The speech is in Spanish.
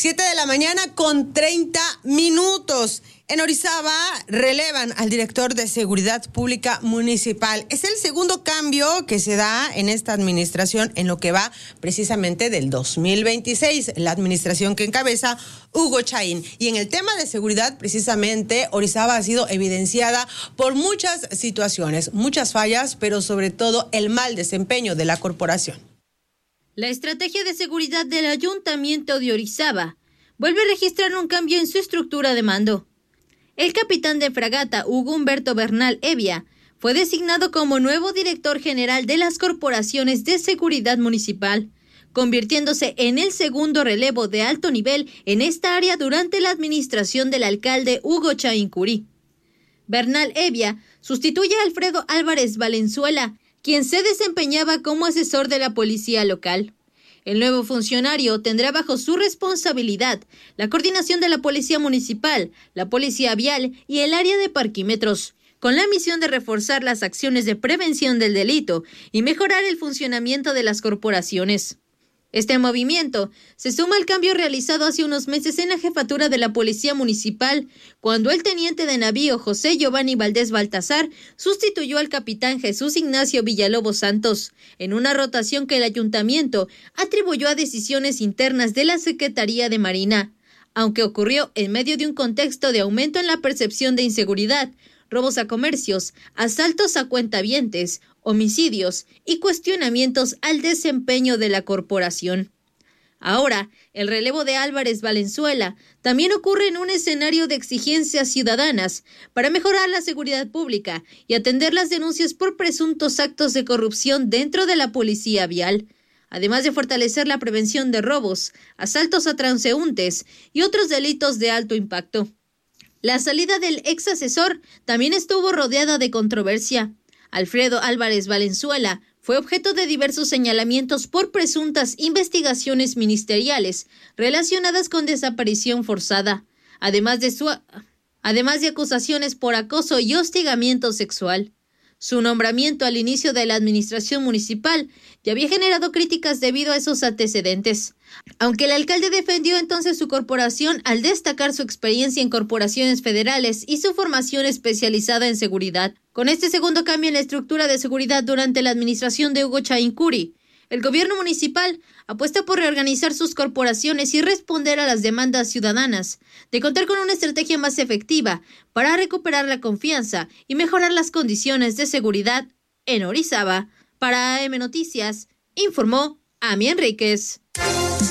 7:30 a.m. En Orizaba relevan al director de Seguridad Pública Municipal. Es el segundo cambio que se da en esta administración en lo que va precisamente del 2026, la administración que encabeza Hugo Chaín. Y en el tema de seguridad, precisamente, Orizaba ha sido evidenciada por muchas situaciones, muchas fallas, pero sobre todo el mal desempeño de la corporación. La estrategia de seguridad del Ayuntamiento de Orizaba vuelve a registrar un cambio en su estructura de mando. El capitán de fragata Hugo Humberto Bernal Evia fue designado como nuevo director general de las corporaciones de seguridad municipal, convirtiéndose en el segundo relevo de alto nivel en esta área durante la administración del alcalde Hugo Chaín Curi. Bernal Evia sustituye a Alfredo Álvarez Valenzuela, quien se desempeñaba como asesor de la policía local. El nuevo funcionario tendrá bajo su responsabilidad la coordinación de la Policía Municipal, la Policía Vial y el área de parquímetros, con la misión de reforzar las acciones de prevención del delito y mejorar el funcionamiento de las corporaciones. Este movimiento se suma al cambio realizado hace unos meses en la jefatura de la Policía Municipal, cuando el teniente de navío José Giovanni Valdés Baltazar sustituyó al capitán Jesús Ignacio Villalobos Santos, en una rotación que el ayuntamiento atribuyó a decisiones internas de la Secretaría de Marina, aunque ocurrió en medio de un contexto de aumento en la percepción de inseguridad, robos a comercios, asaltos a cuentavientes, homicidios y cuestionamientos al desempeño de la corporación. Ahora, el relevo de Álvarez Valenzuela también ocurre en un escenario de exigencias ciudadanas para mejorar la seguridad pública y atender las denuncias por presuntos actos de corrupción dentro de la policía vial, además de fortalecer la prevención de robos, asaltos a transeúntes y otros delitos de alto impacto. La salida del ex asesor también estuvo rodeada de controversia. Alfredo Álvarez Valenzuela fue objeto de diversos señalamientos por presuntas investigaciones ministeriales relacionadas con desaparición forzada, además de acusaciones por acoso y hostigamiento sexual. Su nombramiento al inicio de la administración municipal ya había generado críticas debido a esos antecedentes, aunque el alcalde defendió entonces su corporación al destacar su experiencia en corporaciones federales y su formación especializada en seguridad. Con este segundo cambio en la estructura de seguridad durante la administración de Hugo Chaín Curi, el gobierno municipal apuesta por reorganizar sus corporaciones y responder a las demandas ciudadanas de contar con una estrategia más efectiva para recuperar la confianza y mejorar las condiciones de seguridad en Orizaba. Para AM Noticias, informó Ami Enríquez.